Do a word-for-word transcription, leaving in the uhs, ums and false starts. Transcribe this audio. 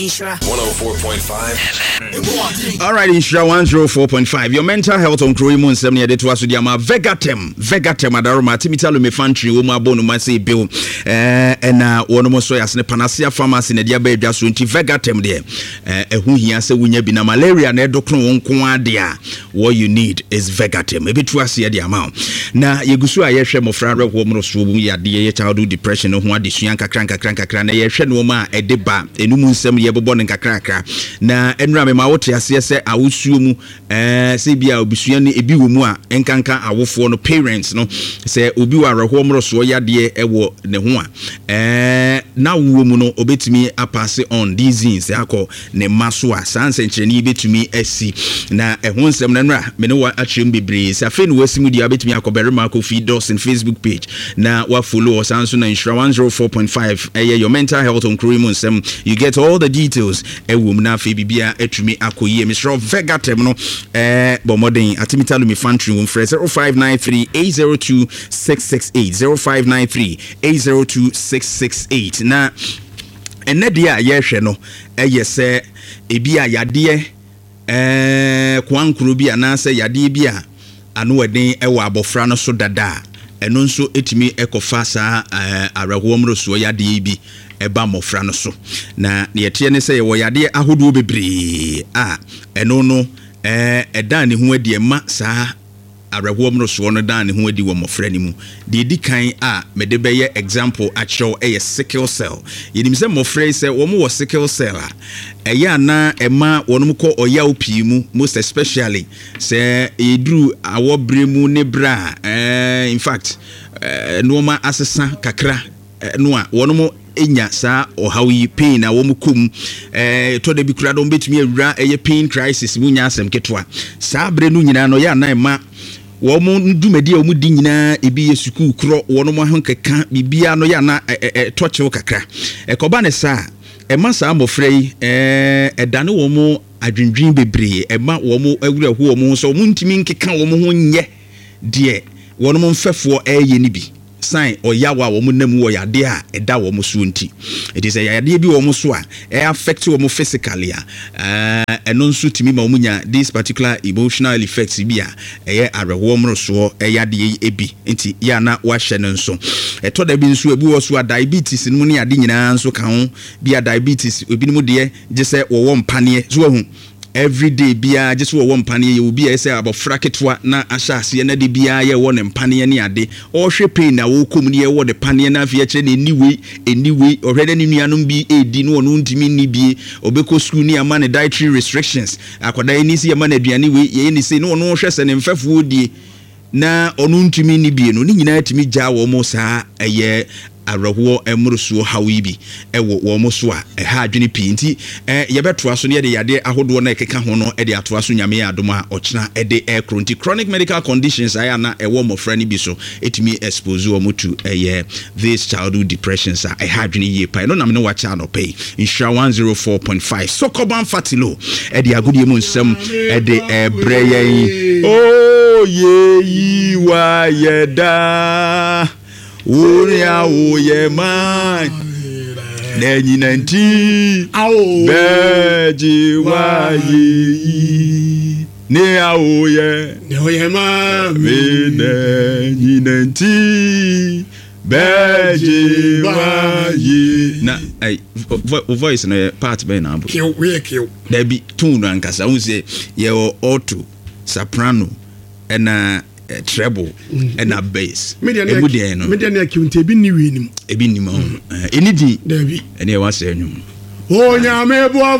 Insura one oh four point five. All right, Insura one oh four point five. Your mental health on Kroy Moon seven year to us with Yama Vegatem, Vegatem Adaroma, Timitalo Mefantry, Uma Bono Masi Bill, and uh, one more soy as a panacea pharmacy in the Diabe Jasunti Vegatem there. A who he has a winner bina malaria and edocron quadia. What you need is Vegatem. Maybe to us here the amount. Now, Yegusu Ayeshem of Frara Womonos, ya dear childhood depression, or what the Shanka Cranka Cranka Cran, a Shenoma, a deba, a Numun Sem Yabobon and Kakraka. Now, Enrame Maoti, as yes, I would assume, uh, Sabia, Bisuani, Ebiumua, Enkanka, our for no parents, no, say Ubiwa, Homoros, Soya, dear, Ewo, Nehua. Uh, now, woman, obey to me, I pass it on these things, I call Nemasua, Sans and Chenibe to me, S C. Now, a one seminara, Menoa, Achim Bibris, a fin West Media, bet me, I call Berry Marco feed us in Facebook page. Now, what follow us, Answer Insura one oh four point five, your mental health on Kurimun Sem, you get all the details, a woman, Fabia, Etumi, Akoye, Mister Vega Terminal, eh, Bomodin, Atimitalu Mifantry, room for zero five nine three eight zero two six six eight, zero five nine three eight zero two six six eight. Now, and Nadia, yes, no, eh, yes, eh, Ebia Yadie, eh, Kwan Krubi, and answer Yadibia, and no day, a wabofrano so dada. And also etimi ekofa saa arawomro so ya de bi eba mofra no so na ne yete ne se wo yade ahodo bebre a eno no eh eda ne ho ade ma saa arawomro so no da ne ho adi wo mofra ni mu de di kan a me de be ye example a show e sickle cell yenim se mofra se wo mo wo sickle cell a eya na ema wonum ko oya opi mu most especially se edru awobre mu ne bra eh in fact eh no ma asesa kakra no a wonum enya sa ohawi pain a wom kum eh to de bi kura do betumi awura eye pain crisis mu nya asem ketwa sa bre no nyina no ya na ema womo ndumedi omu di nyina ebi yesuku kro wonom ahonkeka bibia no ya na toche kakra ekoba ne sa ema sa amofrei eh edane wo mo adwendwen bebre ema wo mo awura hu wo mo so mo ntimi nkeka wo mo ho nye de wonom mfefo eye ni bi sign oyawa wo mo nam wo yade a eda wo mo so nti it is a yade bi wo mo so a e affect wo mo physically a eh eno nso timi ma wo nya this particular emotional effects bi a eye arewo mo so e yade e bi nti ya na wa hye no nso e to da bi nso ebi wo so a diabetes no ne yade nyina nso ka ho bi a diabetes obi no de je se wo wo mpane so hu every day bia just wo mpane ye obi a say abofra ketwa na ahyase na de bia ye wo ne mpane ne ade o hwe pain na wo kom ne ye wo de pane na afia kire ne anyway anyway already ne nuanom bi edi no no ntimi ni bie obeko school ni ama ne dietary restrictions akoda ni si ama na aduane we ye ni se no no hwe se ne mfafo odie na onu ntimi ni bie no ni nyina timi gya wo mo saa eye arawo emrusuo hawibi ewo wo mo so a ha adwene pinti eh yebetoa so ne ye de yade ahodo na ekeka ho no e de atoa so nyame adoma ochina e de ekronti chronic medical conditions aya na ewo mo frani bi so etimi expose wo mo to eh this childhood depressions a ha adwene ye pa no na me no wa cha no pay Insura one oh four point five Sokoban Fatilo e de agudie mu nsem e de ebreye oh ye yi wa yeda Uria uye man Nenyi nanti Beji wa yi Ne a uye Ne uye man Nenyi nanti Beji wa yi Na, ay, voice no part be na Kill, we kill There be tune and kasa unse Ye o alto, soprano And uh treble and a bass. Media no. Media na kiunte bi ni wi nim. Ebi nim. Eni di. Dabi. Eni e wa se enum. O nya me bo